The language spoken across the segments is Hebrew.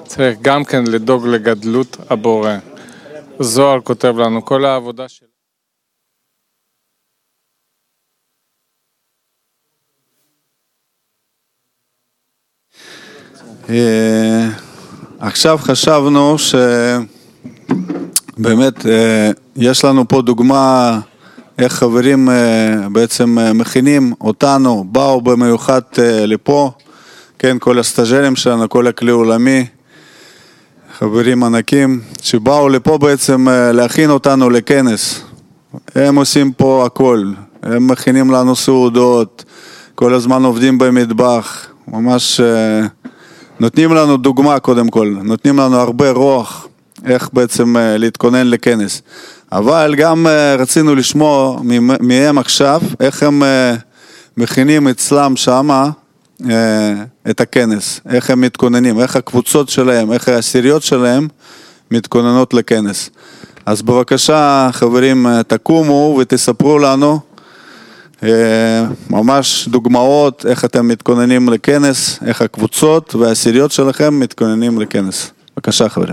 צריך גם כן לדאוג לגדלות הבורא. זוהר כותב לנו, כל העבודה של... עכשיו חשבנו שבאמת יש לנו פה דוגמה איך חברים בעצם מכינים אותנו, באו במיוחד לפה, כן, כל הסטאג'רים שלנו, כל הכלי עולמי, חברים ענקים, שבאו לפה בעצם להכין אותנו לכנס. הם עושים פה הכל, הם מכינים לנו סעודות, כל הזמן עובדים במטבח, ממש נותנים לנו דוגמה קודם כל, נותנים לנו הרבה רוח, איך בעצם להתכונן לכנס. אבל גם רצינו לשמוע מהם עכשיו, איך הם מכינים אצלם שמה את הכנס, איך הם מתכוננים, איך הקבוצות שלהם, איך העשיריות שלהם מתכוננות לכנס. אז בבקשה חברים תקומו ותספרו לנו ממש דוגמאות איך אתם מתכוננים לכנס, איך הקבוצות והעשיריות שלכם מתכוננים לכנס. בבקשה חברים.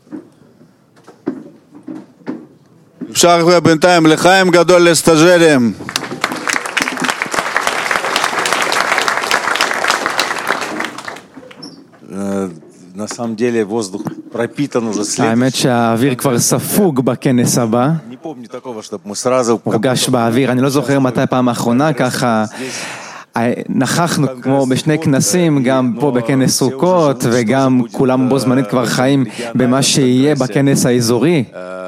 אפשר בינתיים לחיים גדול לסטאג'רים. האמת שהאוויר כבר ספוג בכנס הבא, הורגש באוויר, אני לא זוכר מתי פעם האחרונה ככה נכחנו כמו בשני כנסים, גם פה בכנס סוכות וגם כולם בו זמנית כבר חיים במה שיהיה בכנס האזורי.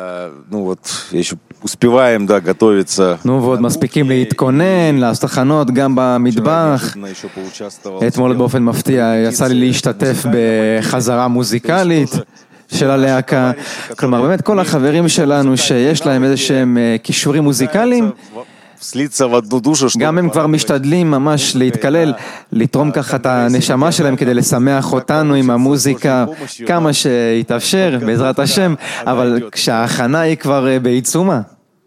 ועוד מספיקים להתכונן, לעשות הכנות גם במטבח. אתמול באופן מפתיע יצא לי להשתתף בחזרה מוזיקלית של הלהקה. כלומר באמת כל החברים שלנו שיש להם איזה שהם קישורים מוזיקליים, גם הם כבר משתדלים ממש להתקלל, לתרום ככה את הנשמה שלהם כדי לשמח אותנו עם המוזיקה כמה שיתאפשר בעזרת השם, אבל כשההכנה היא כבר בעיצומה.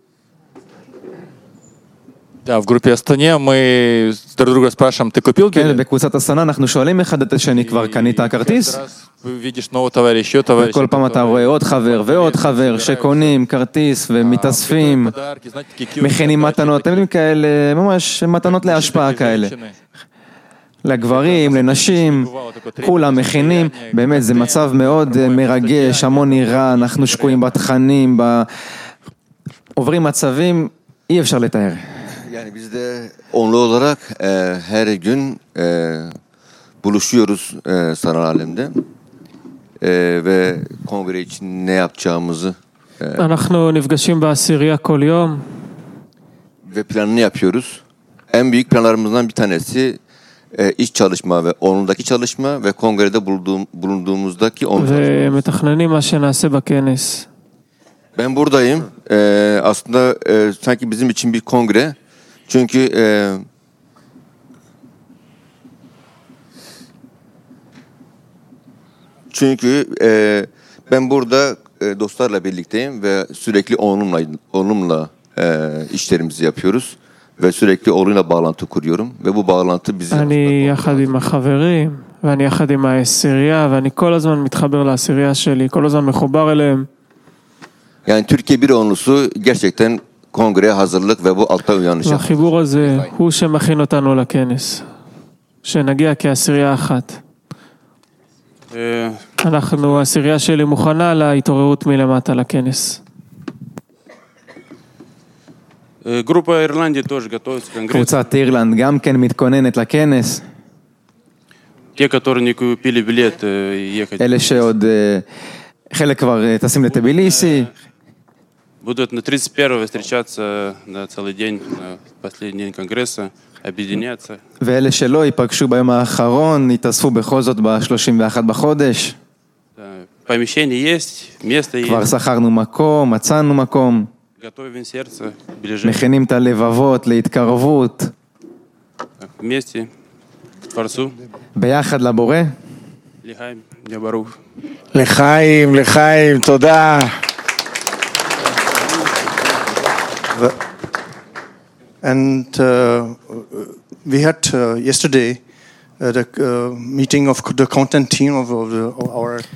Да, в группе Астане мы друг друга спрашиваем, ты купил билет? כן, בקבוצת אסטנה אנחנו שואלים אחד את השני, כבר קנית הכרטיס? וכל פעם אתה רואה עוד חבר ועוד חבר שקונים כרטיס ומתאספים, מכינים מתנות, אתם יודעים כאלה, ממש מתנות להשפעה כאלה. לגברים, לנשים, כולם מכינים, באמת זה מצב מאוד מרגש, המון נראה, אנחנו שקועים בתכנים, עוברים מצבים, אי אפשר לתאר. Yani biz de onlu olarak her gün buluşuyoruz sanal alemde ve kongre için ne yapacağımızı אנחנו נפגשים בעשירייה כל יום ve planını yapıyoruz. En büyük planlarımızdan bir tanesi iç çalışma ve onludaki çalışma ve kongrede bulunduğumuzdaki onlu çalışma. ומתכננים מה שנעשה בכנס. Ben buradayım. Aslında sanki bizim için bir kongre. Çünkü ben burada dostlarla birlikteyim ve sürekli onunla işlerimizi yapıyoruz ve sürekli onunla bağlantı kuruyorum ve bu bağlantı bizi אני יחד עם החברים ואני יחד עם העשירייה ואני כל הזמן מתחבר לעשירייה שלי, כל הזמן מחובר אליהם. Yani Türkiye bir onlusu gerçekten kongreye hazırlık ve bu altta uyanış. והחיבור הזה הוא שמכין אותנו לכנס, שנגיע כעשירייה אחת. אנחנו, העשירייה שלי מוכנה להתעוררות מלמטה לכנס. קבוצת אירלנד גם כן מתכוננת לכנס. אלה שעוד חלק כבר טסים לטביליסי. Будут на 31-го встречаться на целый день, на последний день конгресса, объединяться. ואלה שלא ייפגשו ביום האחרון, יתאספו בכל זאת ב-31 בחודש. Помещение есть, место есть. כבר שכרנו מקום, מצאנו מקום. Готовим сердце, ближе. מכינים את הלבבות להתקרבות. Вместе, Творцу. ביחד לבורא. לחיים, יא ברוך. לחיים, תודה. And we had yesterday the meeting of the content team of our